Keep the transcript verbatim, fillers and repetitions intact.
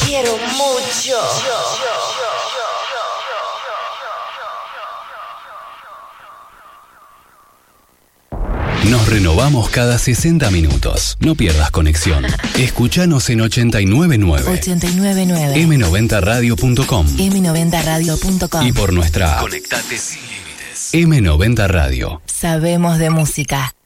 quiero mucho. Nos renovamos cada sesenta minutos. No pierdas conexión. Escuchanos en ochenta y nueve nueve. ochenta y nueve nueve. eme noventa radio punto com. eme noventa radio punto com. Y por nuestra Conectate sin límites. eme noventa Radio. Sabemos de música.